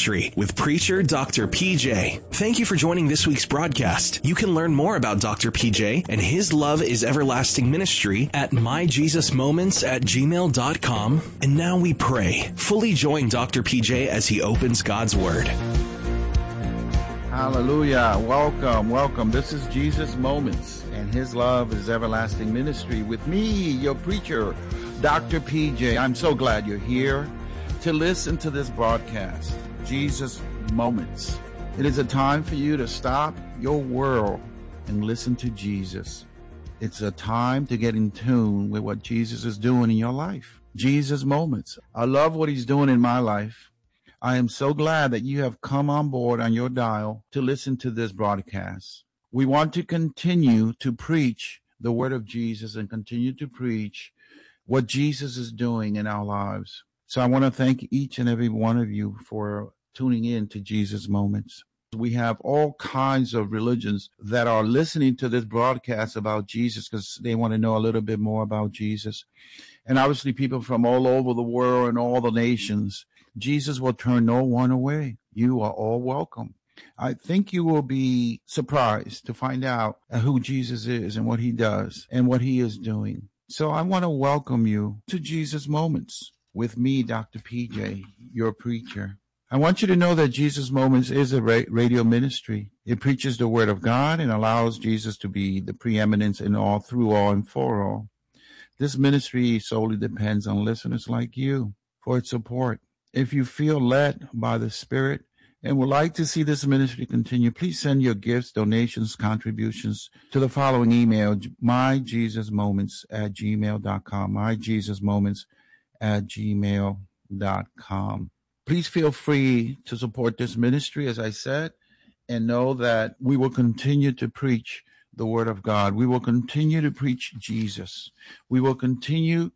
Ministry with preacher Dr. PJ. Thank you for joining this week's broadcast. You can learn more about Dr. PJ and his Love is Everlasting Ministry at myjesusmoments@gmail.com. And now we pray. Fully join Dr. PJ as he opens God's Word. Hallelujah. Welcome. This is Jesus Moments and his Love is Everlasting Ministry with me, your preacher, Dr. PJ. I'm so glad you're here to listen to this broadcast, Jesus Moments. It is a time for you to stop your world and listen to Jesus. It's a time to get in tune with what Jesus is doing in your life. Jesus Moments. I love what he's doing in my life. I am so glad that you have come on board on your dial to listen to this broadcast. We want to continue to preach the word of Jesus and continue to preach what Jesus is doing in our lives. So I want to thank each and every one of you for tuning in to Jesus Moments. We have all kinds of religions that are listening to this broadcast about Jesus because they want to know a little bit more about Jesus. And obviously people from all over the world and all the nations. Jesus will turn no one away. You are all welcome. I think you will be surprised to find out who Jesus is and what he does and what he is doing. So I want to welcome you to Jesus Moments with me, Dr. PJ, your preacher. I want you to know that Jesus Moments is a radio ministry. It preaches the word of God and allows Jesus to be the preeminence in all, through all, and for all. This ministry solely depends on listeners like you for its support. If you feel led by the Spirit and would like to see this ministry continue, please send your gifts, donations, contributions to the following email, myjesusmoments@gmail.com, myjesusmoments@gmail.com. Please feel free to support this ministry, as I said, and know that we will continue to preach the word of God. We will continue to preach Jesus. We will continue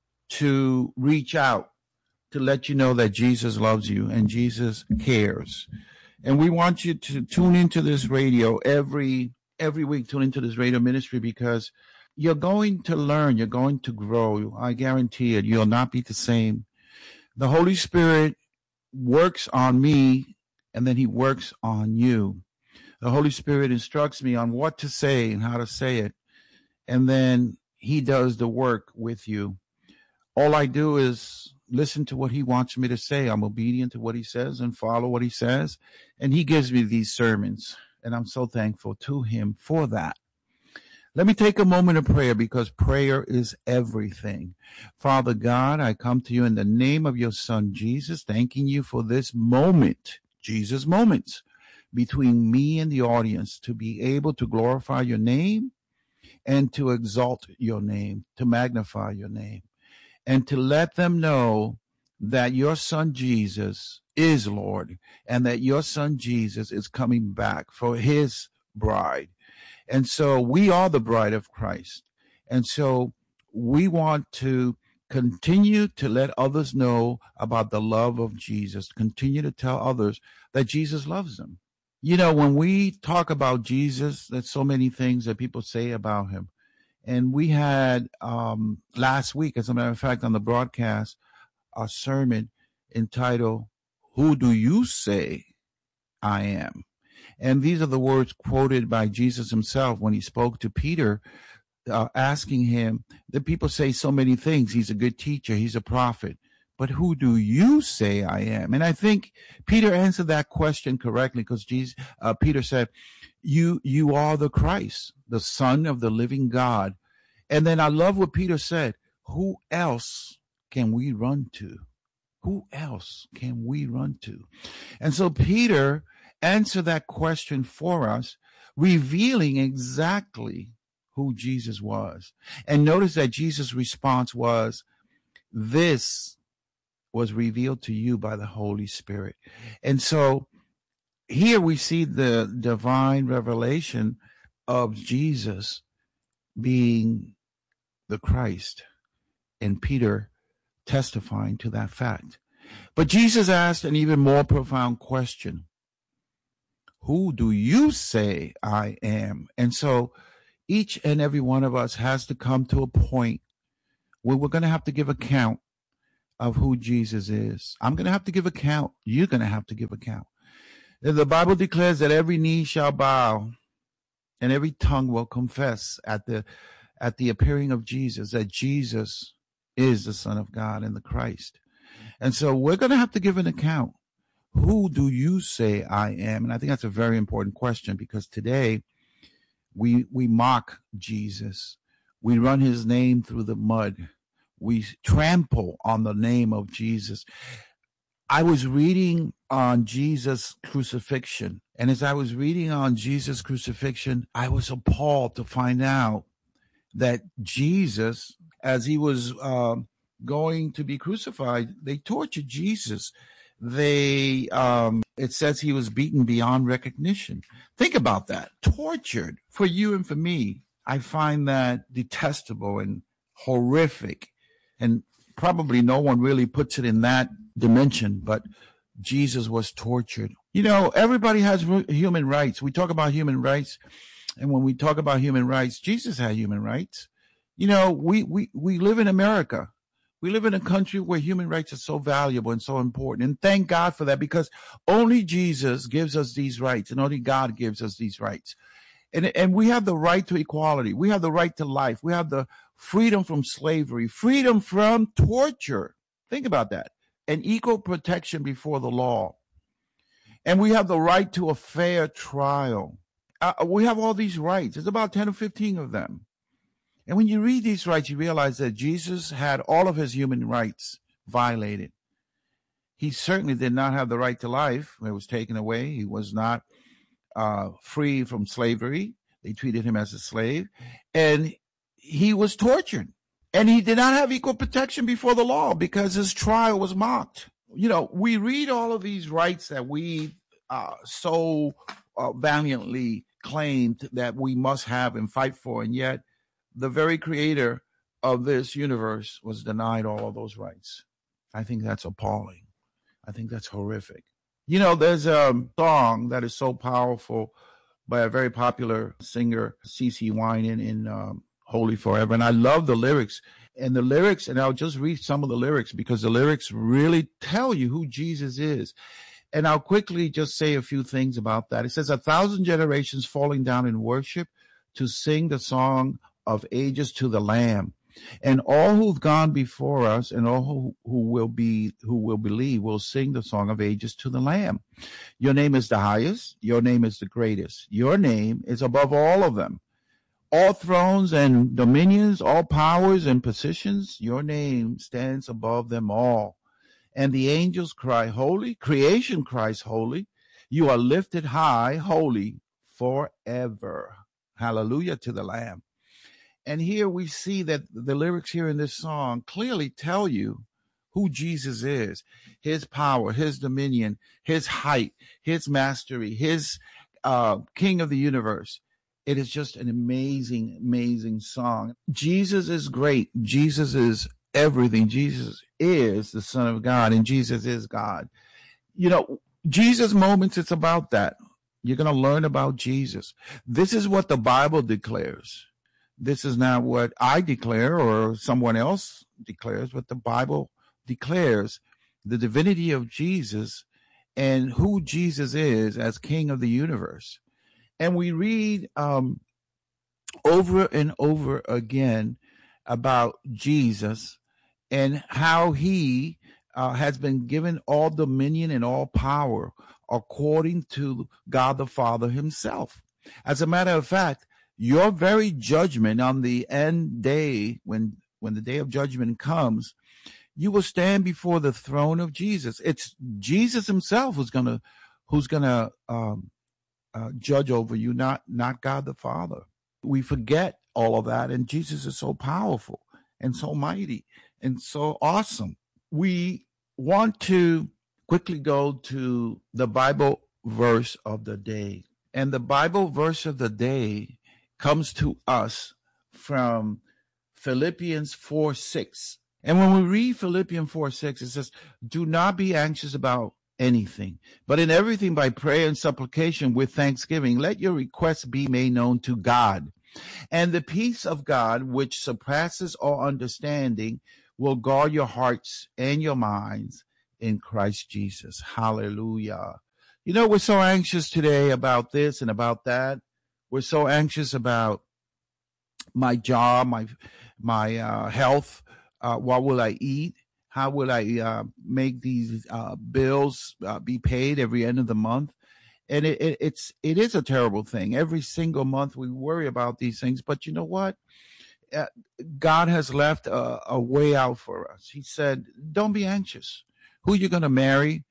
to reach out to let you know that Jesus loves you and Jesus cares. And we want you to tune into this radio every week, tune into this radio ministry because you're going to learn, you're going to grow. I guarantee it. You'll not be the same. The Holy Spirit works on me and then he works on you. The Holy Spirit instructs me on what to say and how to say it. And then he does the work with you. All I do is listen to what he wants me to say. I'm obedient to what he says and follow what he says. And he gives me these sermons. And I'm so thankful to him for that. Let me take a moment of prayer because prayer is everything. Father God, I come to you in the name of your son, Jesus, thanking you for this moment, Jesus Moments, between me and the audience to be able to glorify your name and to exalt your name, to magnify your name, and to let them know that your son Jesus is Lord and that your son Jesus is coming back for his bride. And so we are the bride of Christ. And so we want to continue to let others know about the love of Jesus, continue to tell others that Jesus loves them. You know, when we talk about Jesus, there's so many things that people say about him. And we had last week, as a matter of fact, on the broadcast, a sermon entitled, "Who Do You Say I Am?" And these are the words quoted by Jesus himself when he spoke to Peter, asking him, the people say so many things. He's a good teacher. He's a prophet. But who do you say I am? And I think Peter answered that question correctly because Peter said, you are the Christ, the Son of the living God. And then I love what Peter said. Who else can we run to? Who else can we run to? And so Peter answered that question for us, revealing exactly who Jesus was. And notice that Jesus' response was, this was revealed to you by the Holy Spirit. And so here we see the divine revelation of Jesus being the Christ, and Peter testifying to that fact. But Jesus asked an even more profound question. Who do you say I am? And so each and every one of us has to come to a point where we're going to have to give account of who Jesus is. I'm going to have to give account. You're going to have to give account. The Bible declares that every knee shall bow and every tongue will confess at the appearing of Jesus that Jesus is the Son of God and the Christ. And so we're going to have to give an account. Who do you say I am? And I think that's a very important question, because today we mock Jesus. We run his name through the mud. We trample on the name of Jesus. I was reading on Jesus' crucifixion. And as I was reading on Jesus' crucifixion, I was appalled to find out that Jesus, as he was going to be crucified, they tortured Jesus. It says he was beaten beyond recognition. Think about that. Tortured for you and for me. I find that detestable and horrific. And probably no one really puts it in that dimension, but Jesus was tortured. You know, everybody has human rights. We talk about human rights. And when we talk about human rights, Jesus had human rights. You know, we live in America. We live in a country where human rights are so valuable and so important. And thank God for that, because only Jesus gives us these rights, and only God gives us these rights. And we have the right to equality. We have the right to life. We have the freedom from slavery, freedom from torture. Think about that. And equal protection before the law. And we have the right to a fair trial. We have all these rights. There's about 10 or 15 of them. And when you read these rights, you realize that Jesus had all of his human rights violated. He certainly did not have the right to life. It was taken away. He was not free from slavery. They treated him as a slave. And he was tortured. And he did not have equal protection before the law because his trial was mocked. You know, we read all of these rights that we so valiantly claimed that we must have and fight for, and yet the very creator of this universe was denied all of those rights. I think that's appalling. I think that's horrific. You know, there's a song that is so powerful by a very popular singer, CeCe Winans, in Holy Forever. And I love the lyrics. And I'll just read some of the lyrics because the lyrics really tell you who Jesus is. And I'll quickly just say a few things about that. It says, 1,000 generations falling down in worship to sing the song of ages to the Lamb. And all who've gone before us and all who will believe will sing the song of ages to the Lamb. Your name is the highest. Your name is the greatest. Your name is above all of them. All thrones and dominions, all powers and positions, your name stands above them all. And the angels cry, holy. Creation cries, holy. You are lifted high, holy forever. Hallelujah to the Lamb. And here we see that the lyrics here in this song clearly tell you who Jesus is, his power, his dominion, his height, his mastery, his king of the universe. It is just an amazing, amazing song. Jesus is great. Jesus is everything. Jesus is the Son of God, and Jesus is God. You know, Jesus moments, it's about that. You're going to learn about Jesus. This is what the Bible declares. This is not what I declare or someone else declares, but the Bible declares the divinity of Jesus and who Jesus is as King of the universe. And we read over and over again about Jesus and how he has been given all dominion and all power according to God the Father himself. As a matter of fact, your very judgment on the end day, when the day of judgment comes, you will stand before the throne of Jesus. It's Jesus himself who's gonna judge over you, not God the Father. We forget all of that, and Jesus is so powerful and so mighty and so awesome. We want to quickly go to the Bible verse of the day. And the Bible verse of the day comes to us from Philippians 4:6. And when we read Philippians 4:6, it says, do not be anxious about anything, but in everything by prayer and supplication with thanksgiving, let your requests be made known to God. And the peace of God, which surpasses all understanding, will guard your hearts and your minds in Christ Jesus. Hallelujah. You know, we're so anxious today about this and about that. We're so anxious about my job, my health. What will I eat? How will I make these bills be paid every end of the month? And it is a terrible thing. Every single month we worry about these things. But you know what? God has left a way out for us. He said, "Don't be anxious. Who you going to marry?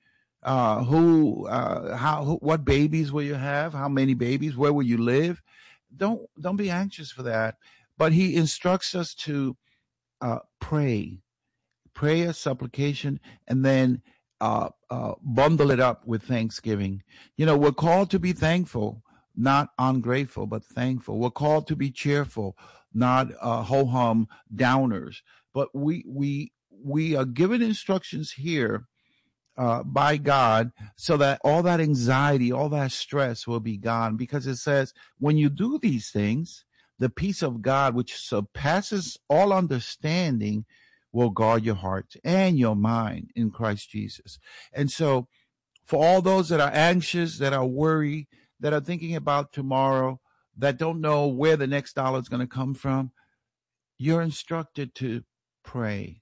What babies will you have? How many babies? Where will you live? Don't be anxious for that." But he instructs us to pray, prayer, supplication, and then bundle it up with thanksgiving. You know, we're called to be thankful, not ungrateful, but thankful. We're called to be cheerful, not ho-hum downers. But we are given instructions here by God so that all that anxiety, all that stress will be gone. Because it says, when you do these things, the peace of God, which surpasses all understanding, will guard your heart and your mind in Christ Jesus. And so for all those that are anxious, that are worried, that are thinking about tomorrow, that don't know where the next dollar is going to come from, you're instructed to pray,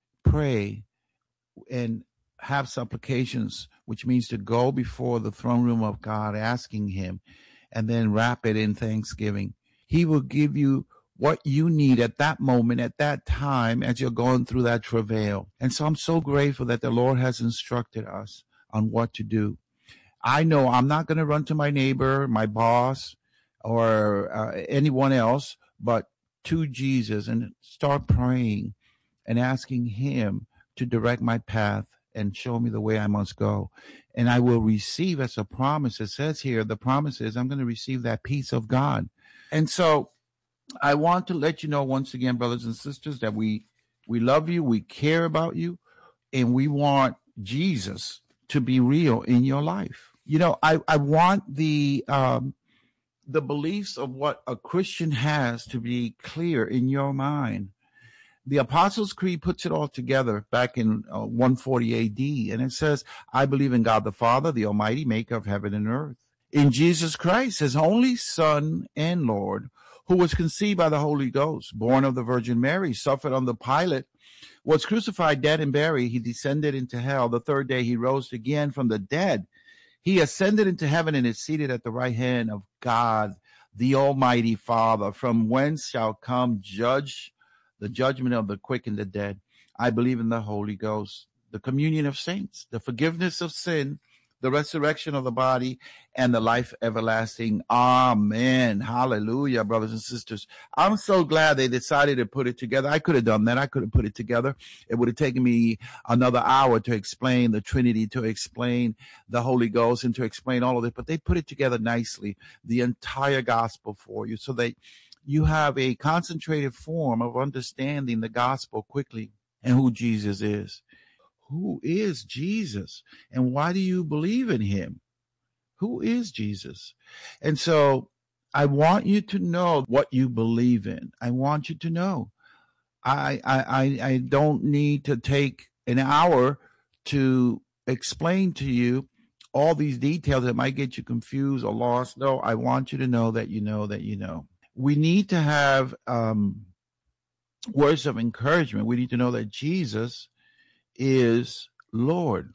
and have supplications, which means to go before the throne room of God, asking him, and then wrap it in thanksgiving. He will give you what you need at that moment, at that time, as you're going through that travail. And so I'm so grateful that the Lord has instructed us on what to do. I know I'm not going to run to my neighbor, my boss, or anyone else, but to Jesus and start praying and asking him to direct my path and show me the way I must go. And I will receive, as a promise. It says here, the promise is I'm going to receive that peace of God. And so I want to let you know once again, brothers and sisters, that we love you, we care about you, and we want Jesus to be real in your life. You know, I want the beliefs of what a Christian has to be clear in your mind. The Apostles' Creed puts it all together back in 140 AD, and it says, "I believe in God the Father, the Almighty, maker of heaven and earth. In Jesus Christ, his only Son and Lord, who was conceived by the Holy Ghost, born of the Virgin Mary, suffered under Pilate, was crucified, dead, and buried. He descended into hell. The third day he rose again from the dead. He ascended into heaven and is seated at the right hand of God, the Almighty Father, from whence shall come the judgment of the quick and the dead. I believe in the Holy Ghost, the communion of saints, the forgiveness of sin, the resurrection of the body, and the life everlasting." Amen. Hallelujah, brothers and sisters. I'm so glad they decided to put it together. I could have done that. I could have put it together. It would have taken me another hour to explain the Trinity, to explain the Holy Ghost, and to explain all of it. But they put it together nicely, the entire gospel for you, so that you have a concentrated form of understanding the gospel quickly and who Jesus is. Who is Jesus? And why do you believe in him? Who is Jesus? And so I want you to know what you believe in. I want you to know. I don't need to take an hour to explain to you all these details that might get you confused or lost. No, I want you to know that you know that you know. We need to have words of encouragement. We need to know that Jesus is Lord.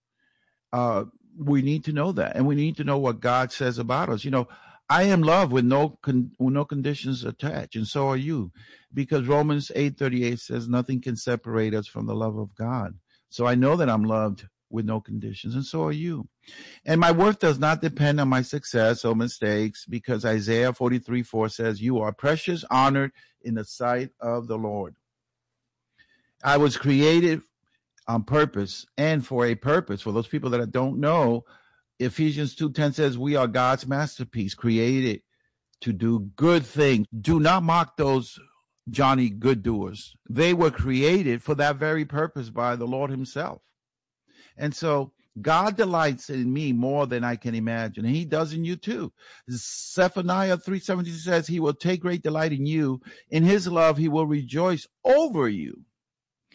We need to know that, and we need to know what God says about us. You know, I am loved with no conditions attached, and so are you, because Romans 8:38 says nothing can separate us from the love of God. So I know that I'm loved with no conditions, and so are you. And my worth does not depend on my success or mistakes, because Isaiah 43:4 says, "You are precious, honored in the sight of the Lord." I was created on purpose and for a purpose. For those people that don't know, Ephesians 2:10 says we are God's masterpiece, created to do good things. Do not mock those Johnny good doers. They were created for that very purpose by the Lord himself. And so God delights in me more than I can imagine, and he does in you too. Zephaniah 3:17 says he will take great delight in you. In his love, he will rejoice over you.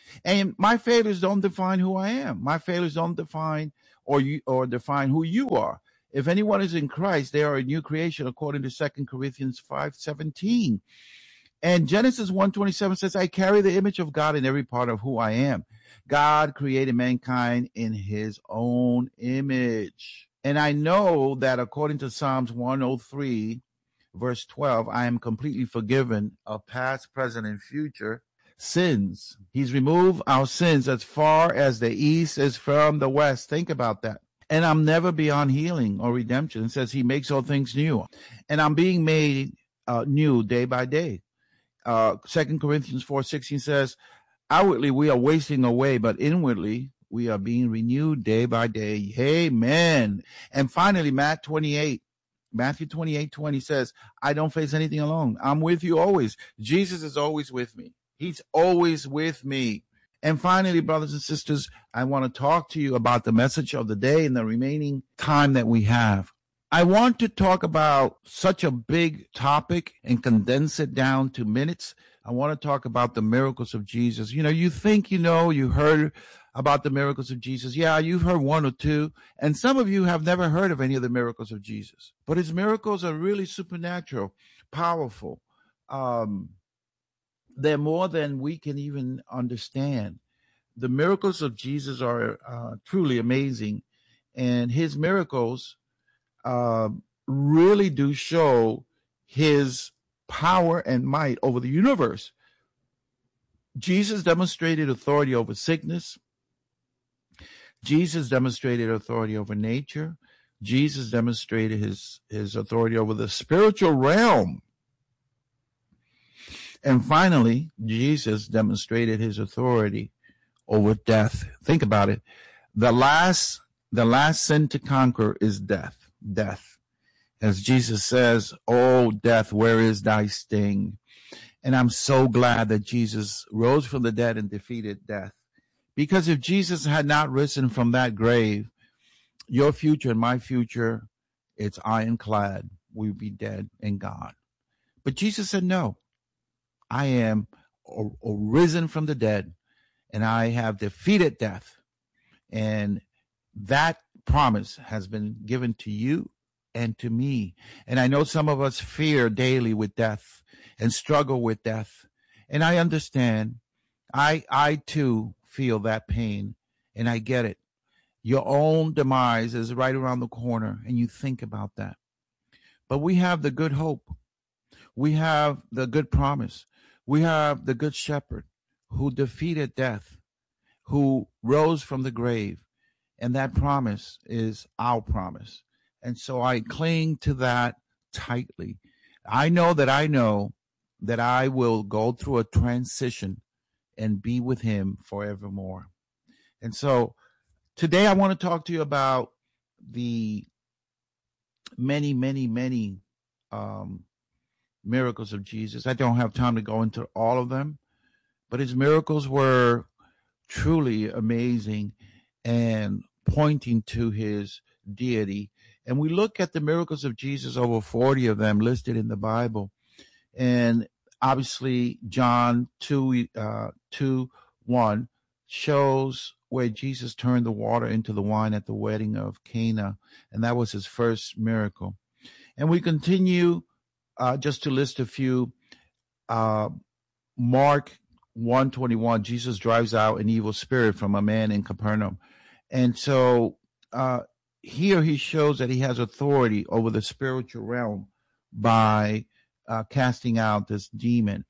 And my failures don't define who I am. My failures don't define or define who you are. If anyone is in Christ, they are a new creation, according to 2 Corinthians 5:17. And Genesis 1:27 says, I carry the image of God in every part of who I am. God created mankind in his own image. And I know that according to Psalms 103, verse 12, I am completely forgiven of past, present, and future sins. He's removed our sins as far as the east is from the west. Think about that. And I'm never beyond healing or redemption. It says he makes all things new. And I'm being made new day by day. 2 Corinthians 4:16 says, outwardly we are wasting away, but inwardly we are being renewed day by day. Amen. And finally, Matthew 28:20 says, I don't face anything alone. I'm with you always. Jesus is always with me. He's always with me. And finally, brothers and sisters, I want to talk to you about the message of the day in the remaining time that we have. I want to talk about such a big topic and condense it down to minutes. I want to talk about the miracles of Jesus. You think you heard about the miracles of Jesus. Yeah, you've heard one or two. And some of you have never heard of any of the miracles of Jesus. But his miracles are really supernatural, powerful. They're more than we can even understand. The miracles of Jesus are truly amazing. And his miracles really do show his power and might over the universe. Jesus demonstrated authority over sickness. Jesus demonstrated authority over nature. Jesus demonstrated his authority over the spiritual realm. And finally, Jesus demonstrated his authority over death. Think about it. The last sin to conquer is death. Death. As Jesus says, oh, death, where is thy sting? And I'm so glad that Jesus rose from the dead and defeated death. Because if Jesus had not risen from that grave, your future and my future, it's ironclad. We'd be dead and gone. But Jesus said, no, I am risen from the dead and I have defeated death. And that promise has been given to you and to me. And I know some of us fear daily with death and struggle with death. And I understand. I too feel that pain, and I get it. Your own demise is right around the corner, and you think about that. But we have the good hope. We have the good promise. We have the good shepherd who defeated death, who rose from the grave. And that promise is our promise. And so I cling to that tightly. I know that I will go through a transition and be with him forevermore. And so today I want to talk to you about the many, many, many miracles of Jesus. I don't have time to go into all of them, but his miracles were truly amazing and pointing to his deity. And we look at the miracles of Jesus, over 40 of them listed in the Bible. And obviously John 2:1 shows where Jesus turned the water into the wine at the wedding of Cana. And that was his first miracle. And we continue just to list a few. Mark 1:21, Jesus drives out an evil spirit from a man in Capernaum. And so here he shows that he has authority over the spiritual realm by casting out this demon.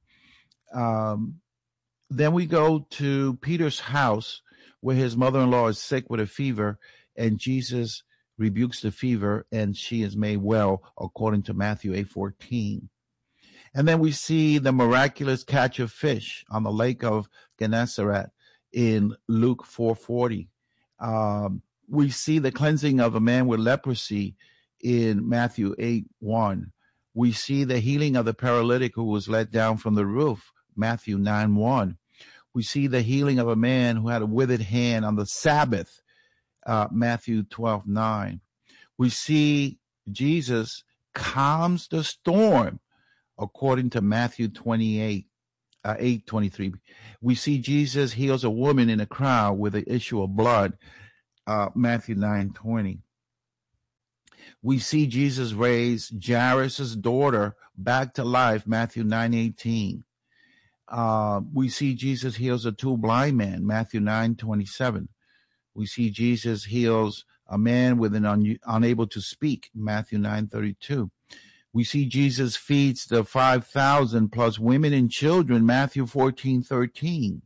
Then we go to Peter's house where his mother-in-law is sick with a fever, and Jesus rebukes the fever and she is made well, according to Matthew 8:14. And then we see the miraculous catch of fish on the lake of Gennesaret in Luke 4:40. We see the cleansing of a man with leprosy in Matthew 8:1. We see the healing of the paralytic who was let down from the roof, Matthew 9:1. We see the healing of a man who had a withered hand on the Sabbath, Matthew 12:9. We see Jesus calms the storm, according to Matthew 28. 8:23. We see Jesus heals a woman in a crowd with an issue of blood, Matthew 9:20. We see Jesus raise Jairus' daughter back to life, Matthew 9:18. We see Jesus heals a two blind man, Matthew 9:27. We see Jesus heals a man with an unable to speak, Matthew 9:32. We see Jesus feeds the 5,000 plus women and children, Matthew 14:13.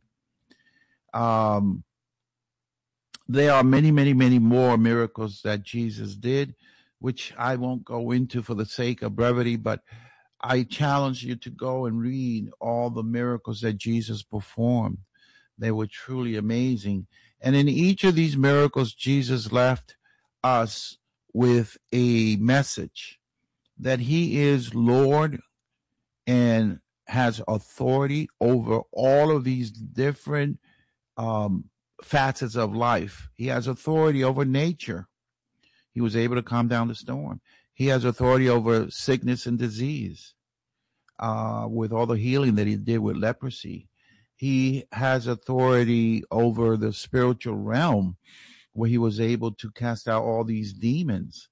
There are many, many, many more miracles that Jesus did, which I won't go into for the sake of brevity, but I challenge you to go and read all the miracles that Jesus performed. They were truly amazing. And in each of these miracles, Jesus left us with a message that he is Lord and has authority over all of these different facets of life. He has authority over nature. He was able to calm down the storm. He has authority over sickness and disease with all the healing that he did with leprosy. He has authority over the spiritual realm where he was able to cast out all these demons.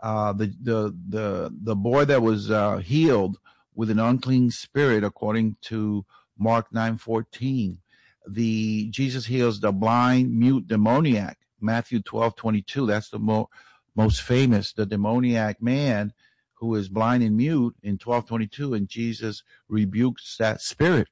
The boy that was healed with an unclean spirit, according to Mark 9:14. Jesus heals the blind, mute demoniac, Matthew 12:22. That's the most famous, the demoniac man who is blind and mute in 12:22, and Jesus rebukes that spirit.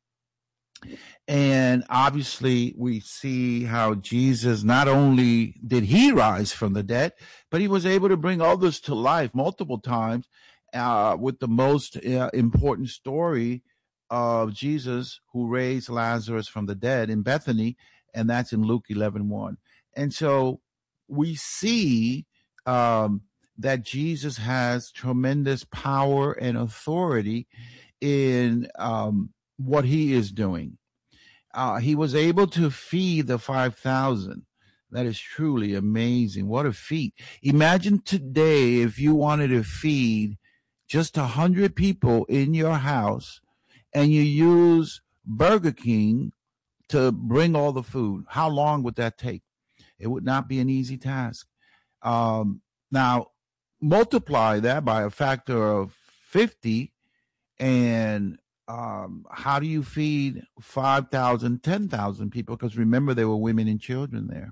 And obviously we see how Jesus, not only did he rise from the dead, but he was able to bring others to life multiple times, with the most important story of Jesus, who raised Lazarus from the dead in Bethany, and that's in Luke 11:1. And so we see that Jesus has tremendous power and authority in what he is doing. He was able to feed the 5,000. That is truly amazing. What a feat. Imagine today if you wanted to feed just 100 people in your house and you use Burger King to bring all the food. How long would that take? It would not be an easy task. Now, multiply that by a factor of 50, and how do you feed 5,000, 10,000 people? Because remember, there were women and children there.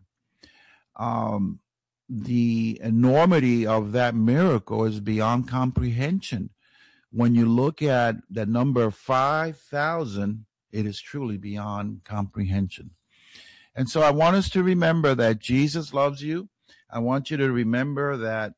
The enormity of that miracle is beyond comprehension. When you look at the number 5,000, it is truly beyond comprehension. And so I want us to remember that Jesus loves you. I want you to remember that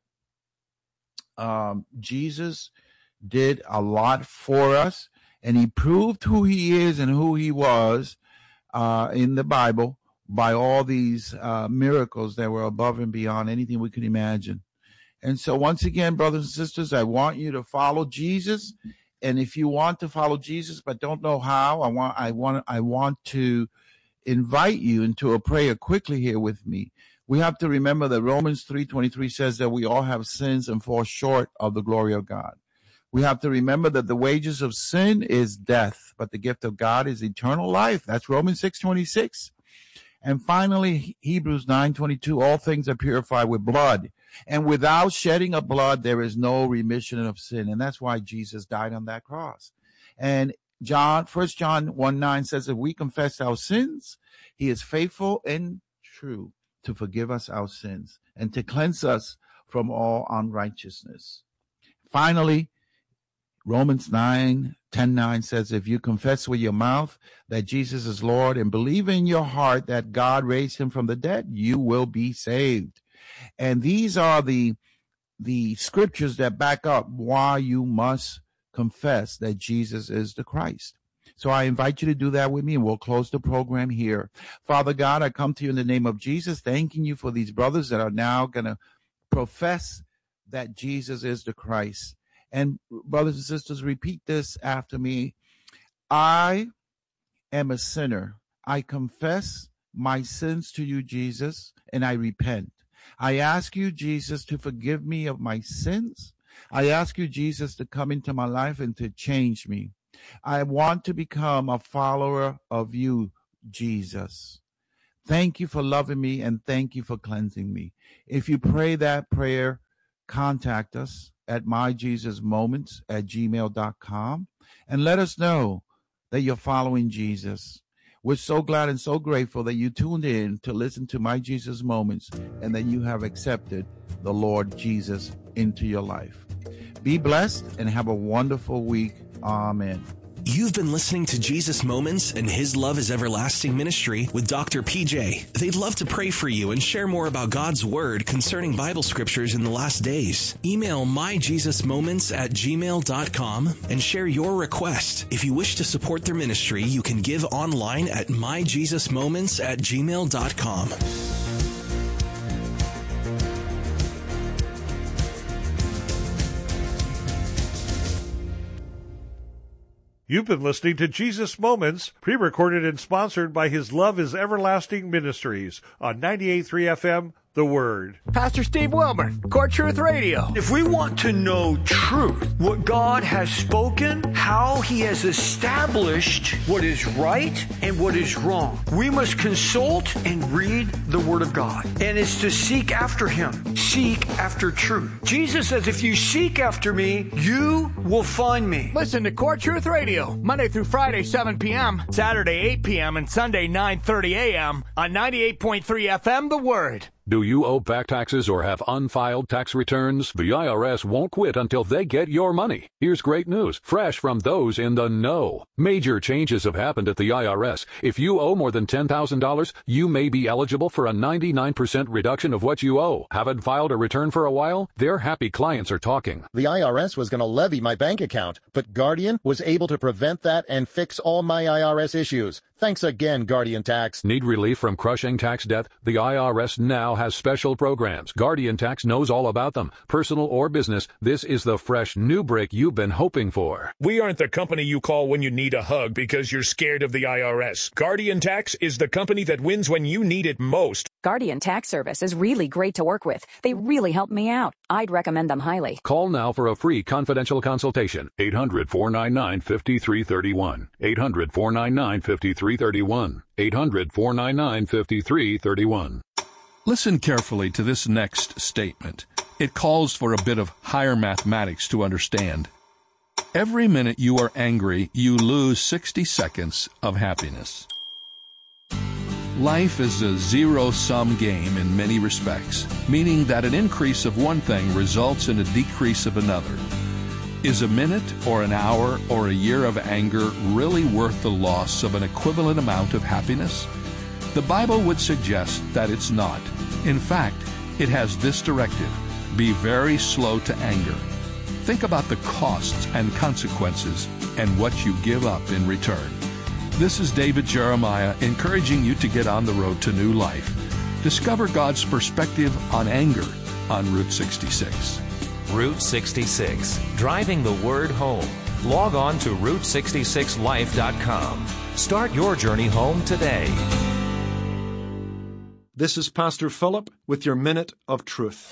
Jesus did a lot for us, and he proved who he is and who he was in the Bible by all these miracles that were above and beyond anything we could imagine. And so once again, brothers and sisters, I want you to follow Jesus. And if you want to follow Jesus but don't know how, I want to invite you into a prayer quickly here with me. We have to remember that Romans 3:23 says that we all have sins and fall short of the glory of God. We have to remember that the wages of sin is death, but the gift of God is eternal life. That's Romans 6:26. And finally, Hebrews 9:22, all things are purified with blood. And without shedding of blood, there is no remission of sin. And that's why Jesus died on that cross. And 1 John 1:9 says, if we confess our sins, he is faithful and true to forgive us our sins and to cleanse us from all unrighteousness. Finally, Romans 10:9 says, if you confess with your mouth that Jesus is Lord and believe in your heart that God raised him from the dead, you will be saved. And these are the scriptures that back up why you must confess that Jesus is the Christ. So I invite you to do that with me, and we'll close the program here. Father God, I come to you in the name of Jesus, thanking you for these brothers that are now going to profess that Jesus is the Christ. And brothers and sisters, repeat this after me. I am a sinner. I confess my sins to you, Jesus, and I repent. I ask you, Jesus, to forgive me of my sins. I ask you, Jesus, to come into my life and to change me. I want to become a follower of you, Jesus. Thank you for loving me and thank you for cleansing me. If you pray that prayer, contact us at myjesusmoments@gmail.com and let us know that you're following Jesus. We're so glad and so grateful that you tuned in to listen to My Jesus Moments and that you have accepted the Lord Jesus into your life. Be blessed and have a wonderful week. Amen. You've been listening to Jesus Moments and His Love is Everlasting Ministry with Dr. PJ. They'd love to pray for you and share more about God's Word concerning Bible scriptures in the last days. Email myjesusmoments@gmail.com and share your request. If you wish to support their ministry, you can give online at myjesusmoments@gmail.com. You've been listening to Jesus Moments, pre-recorded and sponsored by His Love is Everlasting Ministries on 98.3 FM, The Word. Pastor Steve Wilmer, Core Truth Radio. If we want to know truth, what God has spoken, how He has established what is right and what is wrong, we must consult and read the Word of God. And it's to seek after Him, seek after truth. Jesus says, if you seek after me, you will find me. Listen to Core Truth Radio, Monday through Friday, 7 p.m., Saturday, 8 p.m., and Sunday, 9:30 a.m. on 98.3 FM, The Word. Do you owe back taxes or have unfiled tax returns? The IRS won't quit until they get your money. Here's great news, fresh from those in the know. Major changes have happened at the IRS. If you owe more than $10,000, you may be eligible for a 99% reduction of what you owe. Haven't filed a return for a while? Their happy clients are talking. The IRS was going to levy my bank account, but Guardian was able to prevent that and fix all my IRS issues. Thanks again, Guardian Tax. Need relief from crushing tax debt? The IRS now has special programs. Guardian Tax knows all about them. Personal or business, this is the fresh new break you've been hoping for. We aren't the company you call when you need a hug because you're scared of the IRS. Guardian Tax is the company that wins when you need it most. Guardian Tax Service is really great to work with. They really helped me out. I'd recommend them highly. Call now for a free confidential consultation. 800-499-5331. 800-499-5331. 800-499-5331. Listen carefully to this next statement. It calls for a bit of higher mathematics to understand. Every minute you are angry, you lose 60 seconds of happiness. Life is a zero-sum game in many respects, meaning that an increase of one thing results in a decrease of another. Is a minute or an hour or a year of anger really worth the loss of an equivalent amount of happiness? The Bible would suggest that it's not. In fact, it has this directive: be very slow to anger. Think about the costs and consequences and what you give up in return. This is David Jeremiah encouraging you to get on the road to new life. Discover God's perspective on anger on Route 66. Route 66, driving the word home. Log on to Route66Life.com. Start your journey home today. This is Pastor Philip with your Minute of Truth.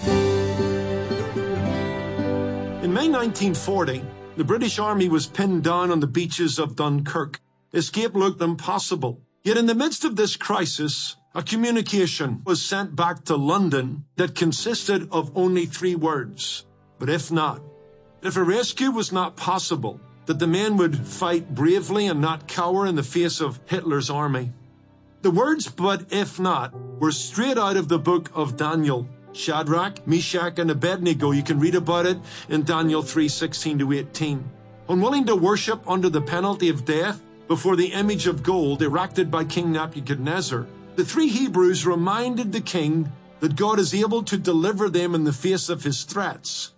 In May 1940, the British Army was pinned down on the beaches of Dunkirk. Escape looked impossible. Yet in the midst of this crisis, a communication was sent back to London that consisted of only 3 words. But if not, if a rescue was not possible, that the men would fight bravely and not cower in the face of Hitler's army. The words, but if not, were straight out of the book of Daniel. Shadrach, Meshach, and Abednego, you can read about it in Daniel 3:16-18. Unwilling to worship under the penalty of death before the image of gold erected by King Nebuchadnezzar, the 3 Hebrews reminded the king that God is able to deliver them in the face of his threats.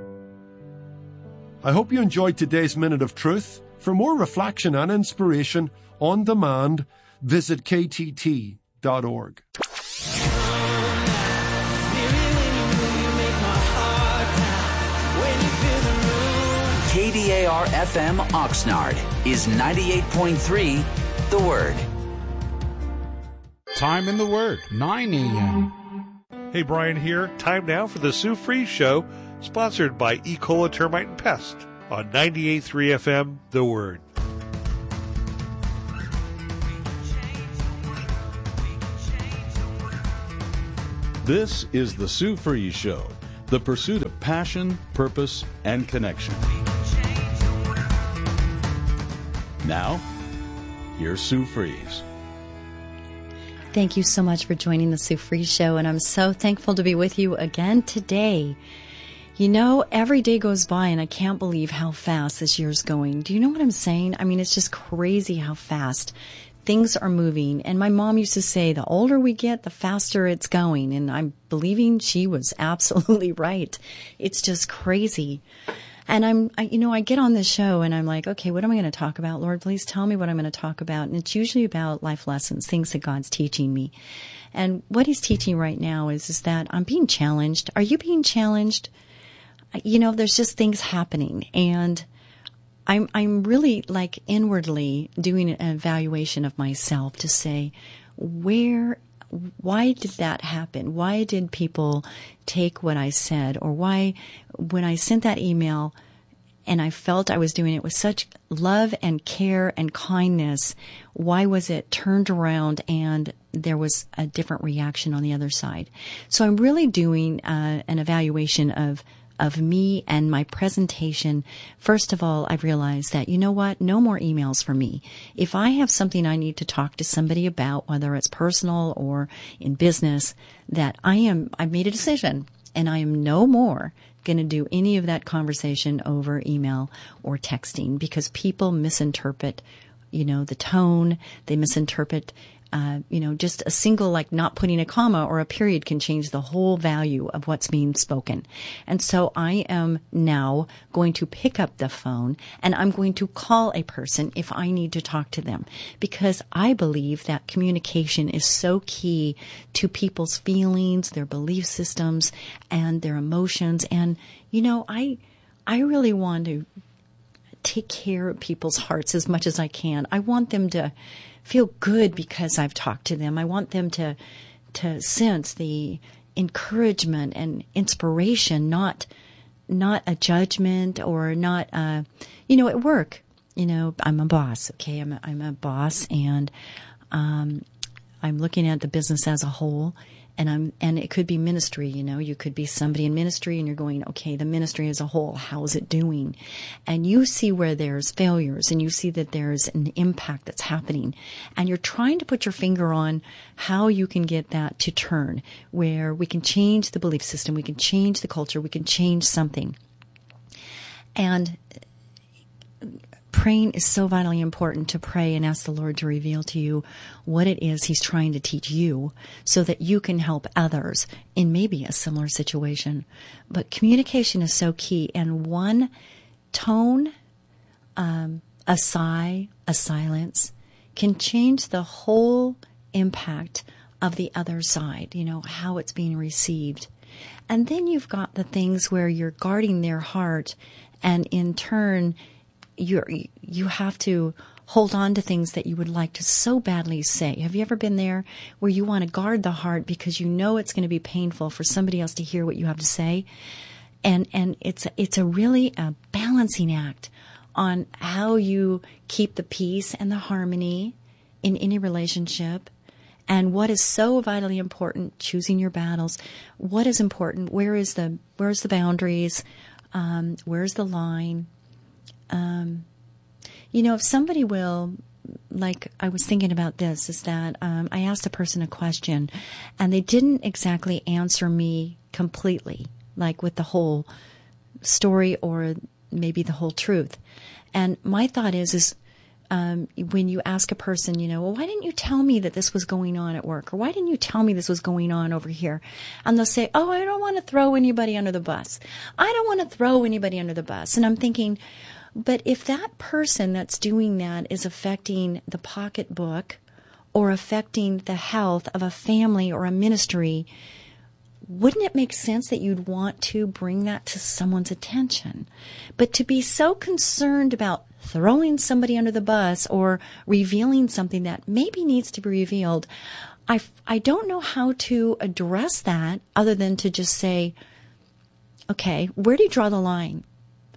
I hope you enjoyed today's Minute of Truth. For more reflection and inspiration on demand, visit ktt.org. KDAR-FM Oxnard is 98.3 The Word. Time in the Word, 9 a.m. Hey, Brian here. Time now for the Sue Fries Show, sponsored by E. coli Termite and Pest on 98.3 FM, The Word. This is the Sue Fries Show, the pursuit of passion, purpose, and connection. Now, here's Sue Fries. Thank you so much for joining the Sue Fries Show, and I'm so thankful to be with you again today. You know, every day goes by, and I can't believe how fast this year's going. Do you know what I'm saying? I mean, it's just crazy how fast things are moving. And my mom used to say, the older we get, the faster it's going. And I'm believing she was absolutely right. It's just crazy. And I get on this show and I'm like, okay, what am I going to talk about? Lord, please tell me what I'm going to talk about. And it's usually about life lessons, things that God's teaching me. And what he's teaching right now is that I'm being challenged. Are you being challenged? You know, there's just things happening, and I'm really like inwardly doing an evaluation of myself to say, why did that happen? Why did people take what I said? Or why, when I sent that email and I felt I was doing it with such love and care and kindness, why was it turned around and there was a different reaction on the other side? So I'm really doing an evaluation of me and my presentation. First of all, I've realized that, you know what? No more emails for me. If I have something I need to talk to somebody about, whether it's personal or in business, that I've made a decision, and I am no more going to do any of that conversation over email or texting, because people misinterpret, the tone. They misinterpret just a single, like not putting a comma or a period can change the whole value of what's being spoken. And so I am now going to pick up the phone and I'm going to call a person if I need to talk to them, because I believe that communication is so key to people's feelings, their belief systems, and their emotions. And, I really want to take care of people's hearts as much as I can. I want them to feel good because I've talked to them. I want them to sense the encouragement and inspiration, not a judgment or not, at work. I'm a boss. Okay. I'm a boss, and, I'm looking at the business as a whole, and it could be ministry. You could be somebody in ministry and you're going, okay, the ministry as a whole, how is it doing? And you see where there's failures and you see that there's an impact that's happening, and you're trying to put your finger on how you can get that to turn, where we can change the belief system, we can change the culture, we can change something. And praying is so vitally important, to pray and ask the Lord to reveal to you what it is He's trying to teach you so that you can help others in maybe a similar situation. But communication is so key, and one tone, a sigh, a silence can change the whole impact of the other side, how it's being received. And then you've got the things where you're guarding their heart, and in turn, you have to hold on to things that you would like to so badly say. Have you ever been there where you want to guard the heart because you know it's going to be painful for somebody else to hear what you have to say? And it's really a balancing act on how you keep the peace and the harmony in any relationship. And what is so vitally important, choosing your battles. What is important? Where's the boundaries? Where's the line? If somebody will, like, I was thinking about this, is that I asked a person a question and they didn't exactly answer me completely, like with the whole story or maybe the whole truth. And my thought is when you ask a person, well, why didn't you tell me that this was going on at work? Or why didn't you tell me this was going on over here? And they'll say, oh, I don't want to throw anybody under the bus. I don't want to throw anybody under the bus. And I'm thinking, but if that person that's doing that is affecting the pocketbook or affecting the health of a family or a ministry, wouldn't it make sense that you'd want to bring that to someone's attention? But to be so concerned about throwing somebody under the bus or revealing something that maybe needs to be revealed, I don't know how to address that other than to just say, okay, where do you draw the line?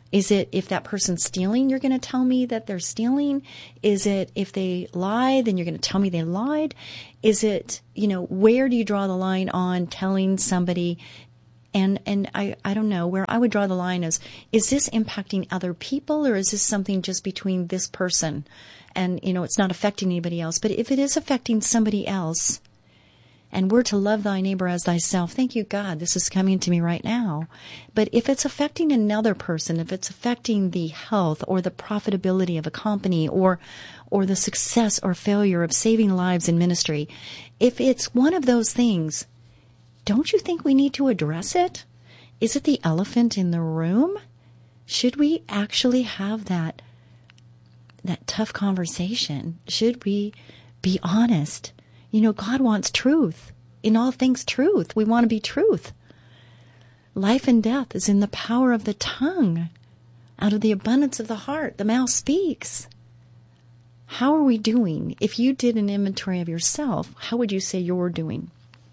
Is it if that person's stealing, you're going to tell me that they're stealing? Is it if they lie, then you're going to tell me they lied? Is it, where do you draw the line on telling somebody? And I don't know where I would draw the line is this impacting other people, or is this something just between this person and, it's not affecting anybody else? But if it is affecting somebody else, and we're to love thy neighbor as thyself. Thank you, God. This is coming to me right now. But if it's affecting another person, if it's affecting the health or the profitability of a company or the success or failure of saving lives in ministry, if it's one of those things, don't you think we need to address it? Is it the elephant in the room? Should we actually have that tough conversation? Should we be honest? God wants truth. In all things, truth. We want to be truth. Life and death is in the power of the tongue. Out of the abundance of the heart, the mouth speaks. How are we doing? If you did an inventory of yourself, how would you say you're doing?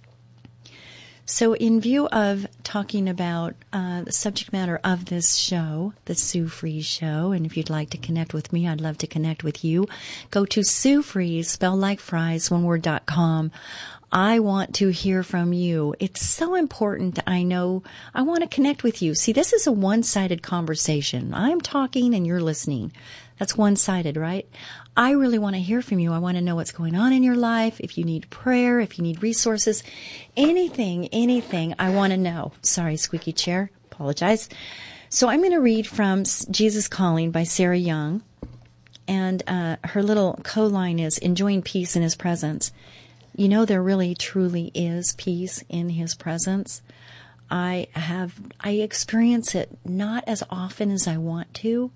So in view of talking about the subject matter of this show, the Sue Fries Show, and if you'd like to connect with me, I'd love to connect with you. Go to Sue Fries, spelled like fries, oneword.com. I want to hear from you. It's so important. I know. I want to connect with you. See, this is a one-sided conversation. I'm talking and you're listening. That's one-sided, right? I really want to hear from you. I want to know what's going on in your life. If you need prayer, if you need resources, anything, I want to know. Sorry, squeaky chair. Apologize. So I'm going to read from Jesus Calling by Sarah Young. And her little co-line is enjoying peace in his presence. There really, truly is peace in his presence. I experience it not as often as I want to,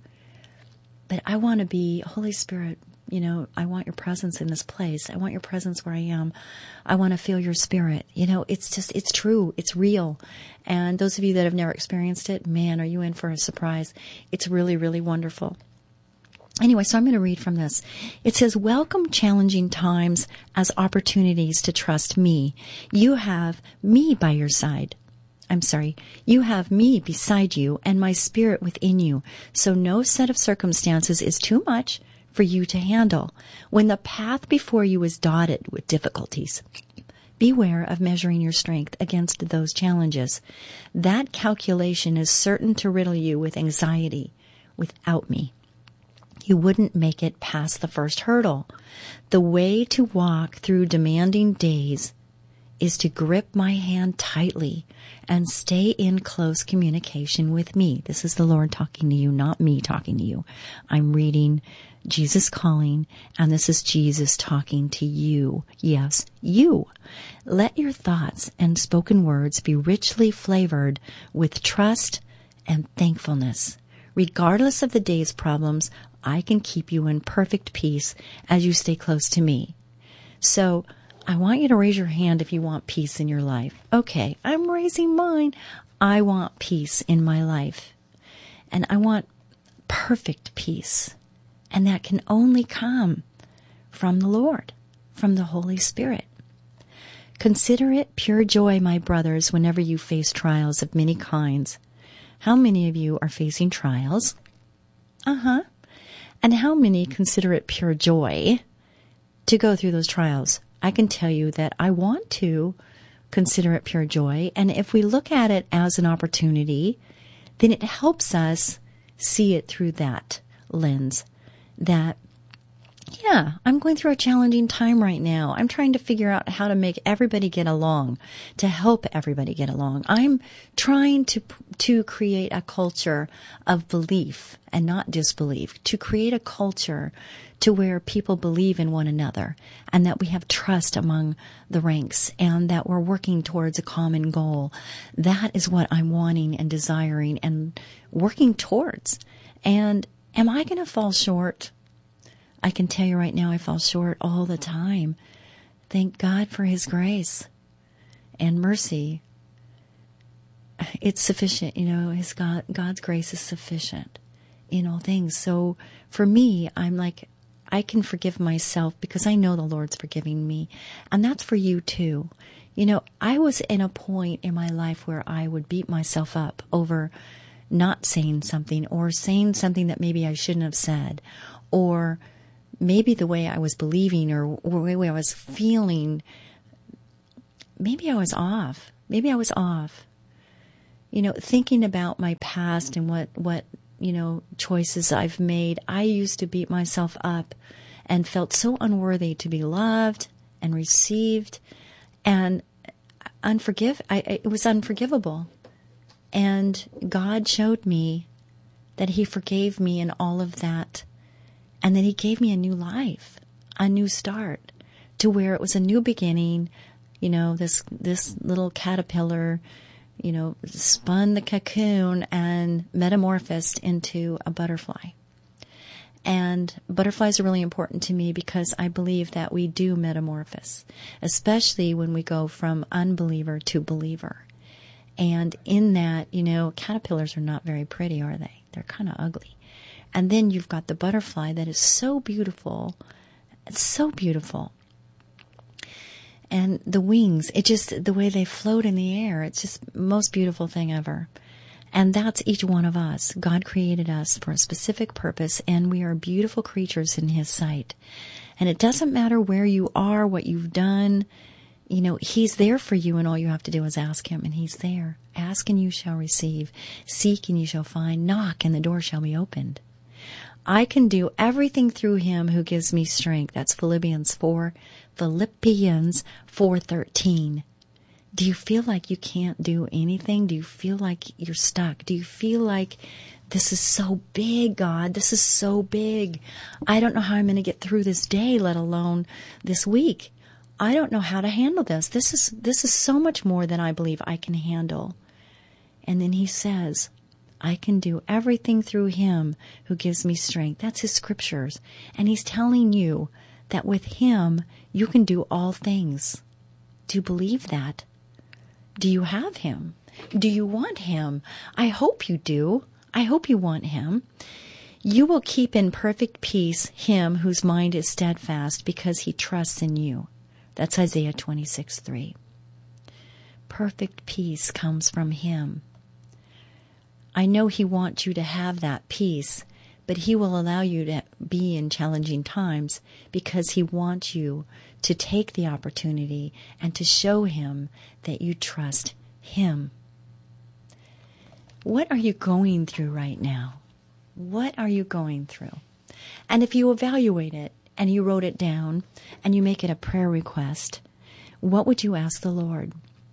but I want to be, Holy Spirit, I want your presence in this place. I want your presence where I am. I want to feel your spirit. It's true. It's real. And those of you that have never experienced it, man, are you in for a surprise. It's really, really wonderful. Anyway, so I'm going to read from this. It says, welcome challenging times as opportunities to trust me. You have me by your side. You have me beside you and my spirit within you. So no set of circumstances is too much for you to handle. When the path before you is dotted with difficulties, beware of measuring your strength against those challenges. That calculation is certain to riddle you with anxiety. Without me, you wouldn't make it past the first hurdle. The way to walk through demanding days is to grip my hand tightly and stay in close communication with me. This is the Lord talking to you, not me talking to you. I'm reading Jesus Calling, and this is Jesus talking to you. Yes, you. Let your thoughts and spoken words be richly flavored with trust and thankfulness. Regardless of the day's problems, I can keep you in perfect peace as you stay close to me. So I want you to raise your hand if you want peace in your life. Okay, I'm raising mine. I want peace in my life. And I want perfect peace. And that can only come from the Lord, from the Holy Spirit. Consider it pure joy, my brothers, whenever you face trials of many kinds. How many of you are facing trials? And how many consider it pure joy to go through those trials? I can tell you that I want to consider it pure joy. And if we look at it as an opportunity, then it helps us see it through that lens. That, yeah, I'm going through a challenging time right now. I'm trying to figure out how to make everybody get along, to help everybody get along. I'm trying to create a culture of belief and not disbelief, to create a culture to where people believe in one another and that we have trust among the ranks and that we're working towards a common goal. That is what I'm wanting and desiring and working towards. And am I going to fall short? I can tell you right now, I fall short all the time. Thank God for His grace and mercy. It's sufficient, God's grace is sufficient in all things. So for me, I'm like, I can forgive myself because I know the Lord's forgiving me. And that's for you too. I was in a point in my life where I would beat myself up over not saying something, or saying something that maybe I shouldn't have said, or maybe the way I was believing or the way I was feeling, maybe I was off. Maybe I was off. Thinking about my past and what choices I've made, I used to beat myself up and felt so unworthy to be loved and received, and it was unforgivable. And God showed me that He forgave me in all of that, and that He gave me a new life, a new start, to where it was a new beginning. This little caterpillar, spun the cocoon and metamorphosed into a butterfly. And butterflies are really important to me because I believe that we do metamorphose, especially when we go from unbeliever to believer. And in that, caterpillars are not very pretty, are they? They're kind of ugly. And then you've got the butterfly that is so beautiful. It's so beautiful. And the wings, the way they float in the air, it's just the most beautiful thing ever. And that's each one of us. God created us for a specific purpose, and we are beautiful creatures in His sight. And it doesn't matter where you are, what you've done. He's there for you, and all you have to do is ask Him, and He's there. Ask and you shall receive. Seek and you shall find. Knock and the door shall be opened. I can do everything through Him who gives me strength. That's Philippians 4:13. Do you feel like you can't do anything? Do you feel like you're stuck? Do you feel like this is so big, God? This is so big. I don't know how I'm going to get through this day, let alone this week. I don't know how to handle this. This is so much more than I believe I can handle. And then He says, I can do everything through Him who gives me strength. That's His scriptures. And He's telling you that with Him, you can do all things. Do you believe that? Do you have Him? Do you want Him? I hope you do. I hope you want Him. You will keep in perfect peace him whose mind is steadfast because he trusts in you. That's Isaiah 26:3. Perfect peace comes from Him. I know He wants you to have that peace, but He will allow you to be in challenging times because He wants you to take the opportunity and to show Him that you trust Him. What are you going through right now? What are you going through? And if you evaluate it and you wrote it down and you make it a prayer request, what would you ask the Lord?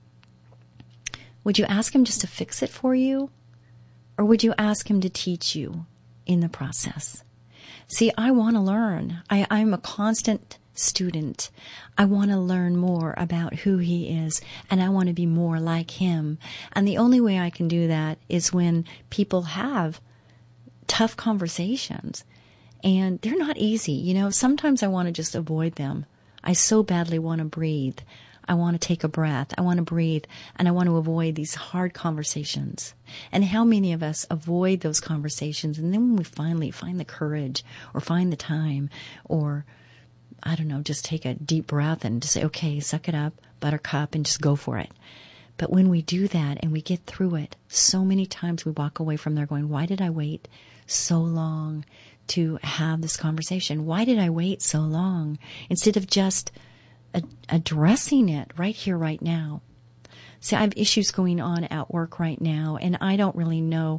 Would you ask Him just to fix it for you? Or would you ask Him to teach you in the process? See, I want to learn. I'm a constant student. I want to learn more about who He is, and I want to be more like Him. And the only way I can do that is when people have tough conversations, and they're not easy. Sometimes I want to just avoid them. I so badly want to breathe. I want to take a breath. I want to breathe, and I want to avoid these hard conversations. And how many of us avoid those conversations, and then when we finally find the courage or find the time or I don't know, just take a deep breath and just say, okay, suck it up, buttercup, and just go for it. But when we do that and we get through it, so many times we walk away from there going, why did I wait so long to have this conversation? Why did I wait so long? Instead of just addressing it right here, right now. See, I have issues going on at work right now, and I don't really know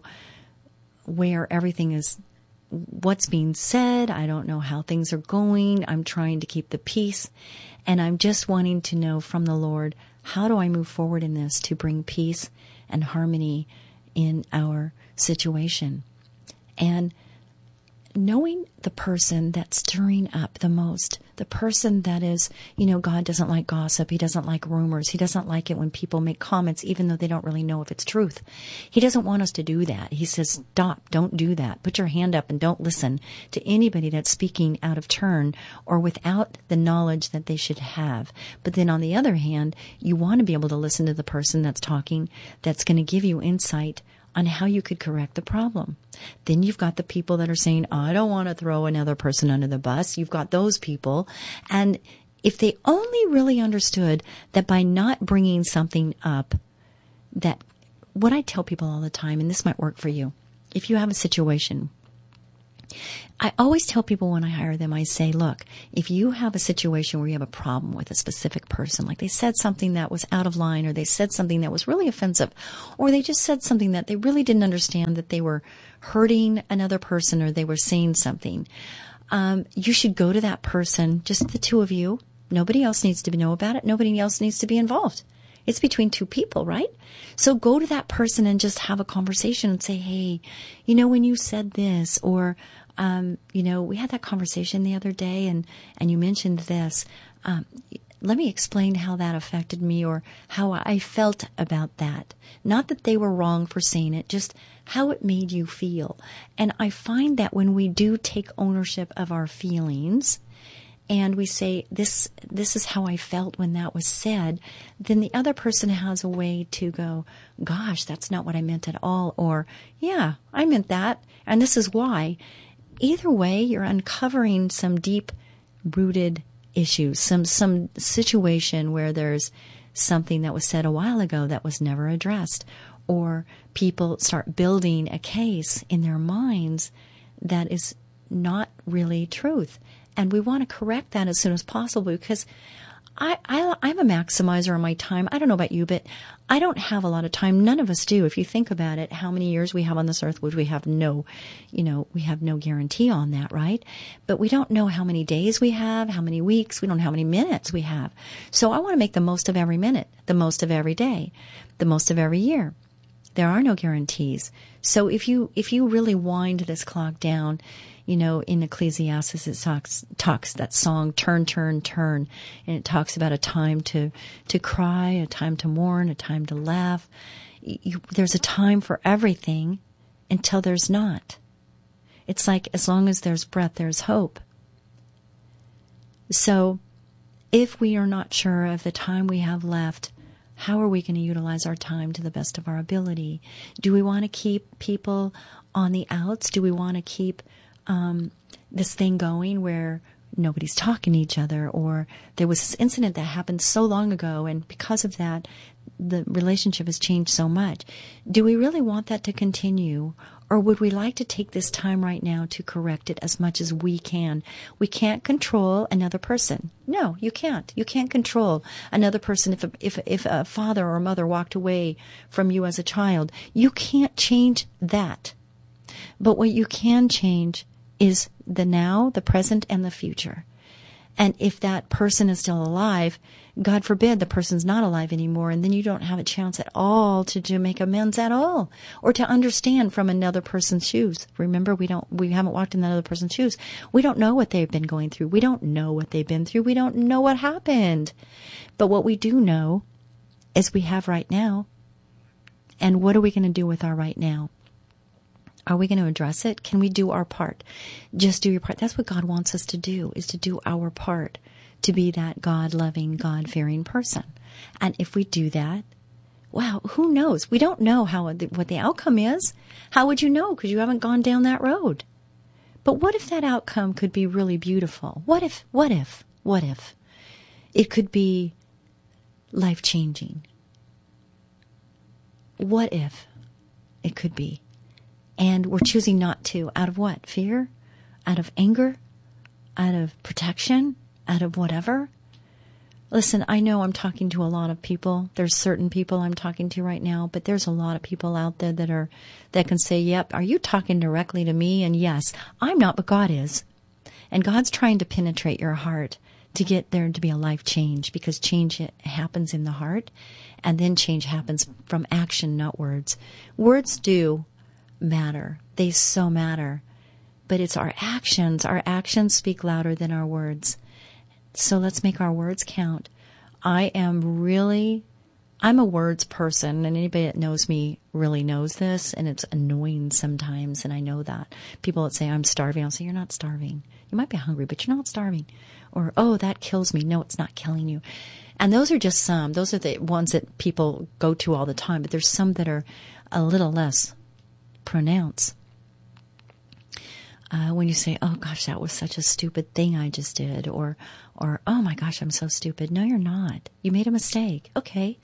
where everything is, what's being said. I don't know how things are going. I'm trying to keep the peace, and I'm just wanting to know from the Lord, how do I move forward in this to bring peace and harmony in our situation? And knowing the person that's stirring up the most, the person that is, God doesn't like gossip. He doesn't like rumors. He doesn't like it when people make comments, even though they don't really know if it's truth. He doesn't want us to do that. He says, stop, don't do that. Put your hand up and don't listen to anybody that's speaking out of turn or without the knowledge that they should have. But then on the other hand, you want to be able to listen to the person that's talking, that's going to give you insight on how you could correct the problem. Then you've got the people that are saying, I don't want to throw another person under the bus. You've got those people. And if they only really understood that by not bringing something up that what I tell people all the time, and this might work for you, if you have a situation, I always tell people when I hire them, I say, look, if you have a situation where you have a problem with a specific person, like they said something that was out of line, or they said something that was really offensive, or they just said something that they really didn't understand, that they were hurting another person, or they were saying something, you should go to that person, just the two of you. Nobody else needs to know about it. Nobody else needs to be involved. It's between two people, right? So go to that person and just have a conversation and say, hey, when you said this, or, we had that conversation the other day and you mentioned this. Let me explain how that affected me, or how I felt about that. Not that they were wrong for saying it, just how it made you feel. And I find that when we do take ownership of our feelings, and we say, this is how I felt when that was said, then the other person has a way to go, gosh, that's not what I meant at all. Or, yeah, I meant that, and this is why. Either way, you're uncovering some deep-rooted issues, some situation where there's something that was said a while ago that was never addressed. Or people start building a case in their minds that is not really truth. And we want to correct that as soon as possible, because I'm a maximizer on my time. I don't know about you, but I don't have a lot of time. None of us do. If you think about it, how many years we have on this earth, which we have no guarantee on that, right? But we don't know how many days we have, how many weeks, we don't know how many minutes we have. So I want to make the most of every minute, the most of every day, the most of every year. There are no guarantees. So if you really wind this clock down, in Ecclesiastes it talks that song, Turn, Turn, Turn, and it talks about a time to cry, a time to mourn, a time to laugh. There's a time for everything until there's not. It's like, as long as there's breath, there's hope. So if we are not sure of the time we have left, how are we going to utilize our time to the best of our ability? Do we want to keep people on the outs? Do we want to keep this thing going where nobody's talking to each other? Or there was this incident that happened so long ago, and because of that, the relationship has changed so much. Do we really want that to continue? Or would we like to take this time right now to correct it as much as we can? We can't control another person. No, you can't. You can't control another person. If a father or a mother walked away from you as a child, you can't change that. But what you can change is the now, the present, and the future. And if that person is still alive, God forbid the person's not alive anymore, and then you don't have a chance at all to make amends at all, or to understand from another person's shoes. Remember, we haven't walked in that other person's shoes. We don't know what they've been going through. We don't know what they've been through. We don't know what happened. But what we do know is we have right now. And what are we going to do with our right now? Are we going to address it? Can we do our part? Just do your part. That's what God wants us to do, is to do our part, to be that God-loving, God-fearing person. And if we do that, wow, who knows? We don't know what the outcome is. How would you know? Because you haven't gone down that road. But what if that outcome could be really beautiful? What if it could be life-changing? What if it could be? And we're choosing not to. Out of what? Fear? Out of anger? Out of protection? Out of whatever? Listen, I know I'm talking to a lot of people. There's certain people I'm talking to right now, but there's a lot of people out there that can say, yep, are you talking directly to me? And yes, I'm not, but God is. And God's trying to penetrate your heart to get there to be a life change, because change happens in the heart, and then change happens from action, not words. Words do matter. They so matter. But it's our actions. Our actions speak louder than our words. So let's make our words count. I'm a words person, and anybody that knows me really knows this, and it's annoying sometimes, and I know that. People that say, I'm starving, I'll say, you're not starving. You might be hungry, but you're not starving. Or, oh, that kills me. No, it's not killing you. And those are just some. Those are the ones that people go to all the time, but there's some that are a little less pronounced. When you say, oh gosh, that was such a stupid thing I just did, or oh my gosh, I'm so stupid. No, you're not. You made a mistake. Okay.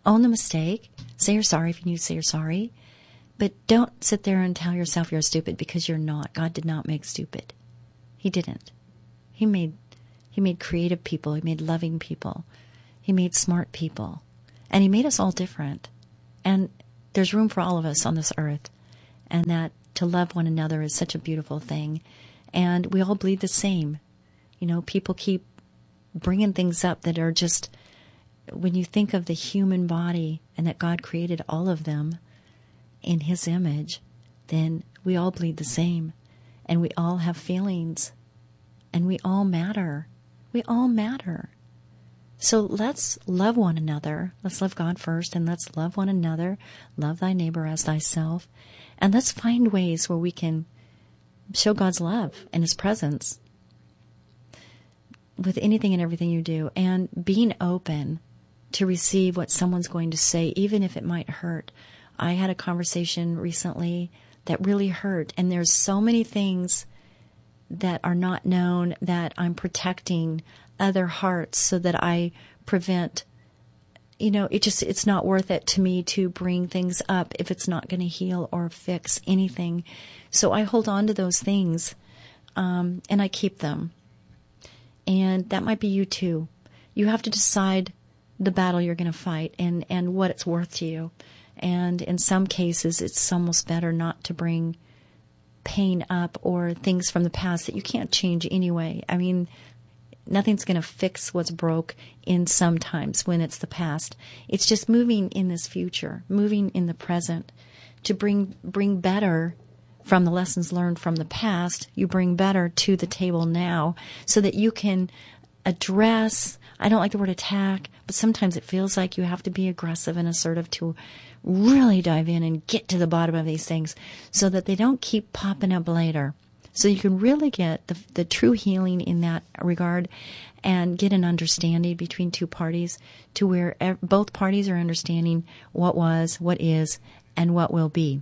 Own the mistake. Say you're sorry if you need to say you're sorry. But don't sit there and tell yourself you're stupid, because you're not. God did not make stupid. He didn't. He made creative people. He made loving people. He made smart people. And he made us all different. And there's room for all of us on this earth. And that to love one another is such a beautiful thing. And we all bleed the same. You know, people keep bringing things up that are just, when you think of the human body and that God created all of them in His image, then we all bleed the same. And we all have feelings. And we all matter. We all matter. So let's love one another. Let's love God first, and let's love one another. Love thy neighbor as thyself. And let's find ways where we can show God's love and His presence with anything and everything you do, and being open to receive what someone's going to say, even if it might hurt. I had a conversation recently that really hurt, and there's so many things that are not known that I'm protecting other hearts so that I prevent, it's not worth it to me to bring things up if it's not going to heal or fix anything. So I hold on to those things, and I keep them. And that might be you too. You have to decide the battle you're going to fight and what it's worth to you. And in some cases, it's almost better not to bring pain up or things from the past that you can't change anyway. I mean, nothing's going to fix what's broke in sometimes when it's the past. It's just moving in this future, moving in the present to bring better from the lessons learned from the past. You bring better to the table now so that you can address, I don't like the word attack, but sometimes it feels like you have to be aggressive and assertive to really dive in and get to the bottom of these things so that they don't keep popping up later. So you can really get the true healing in that regard and get an understanding between two parties to where both parties are understanding what was, what is, and what will be.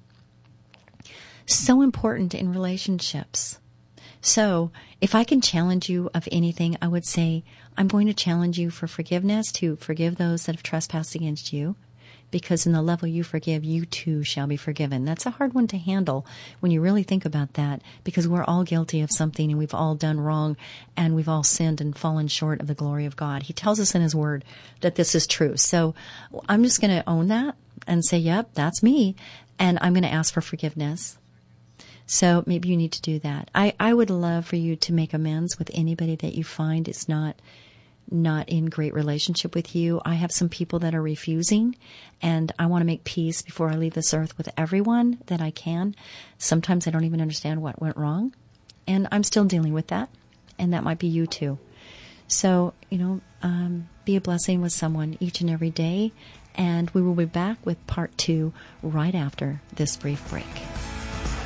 So important in relationships. So if I can challenge you of anything, I would say I'm going to challenge you for forgiveness, to forgive those that have trespassed against you, because in the level you forgive, you too shall be forgiven. That's a hard one to handle when you really think about that, because we're all guilty of something and we've all done wrong and we've all sinned and fallen short of the glory of God. He tells us in His Word that this is true. So I'm just going to own that and say, yep, that's me, and I'm going to ask for forgiveness. So maybe you need to do that. I would love for you to make amends with anybody that you find is not in great relationship with you. I have some people that are refusing, and I want to make peace before I leave this earth with everyone that I can. Sometimes I don't even understand what went wrong, and I'm still dealing with that, and that might be you too. So, be a blessing with someone each and every day, and we will be back with part 2 right after this brief break.